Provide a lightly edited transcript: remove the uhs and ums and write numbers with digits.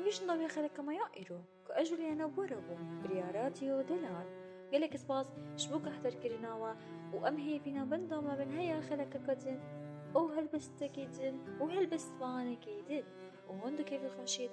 ویش نوی خلک ما یا ایرو که اجولی انا بوربو بریاراتیو دلار قالك سباس شبوك احتر كرناوا وامهي فينا بندو ما بين هيا خلك كدن او هلبست كيدن وهلبست باني كيدن وهندو كيف الخوشيد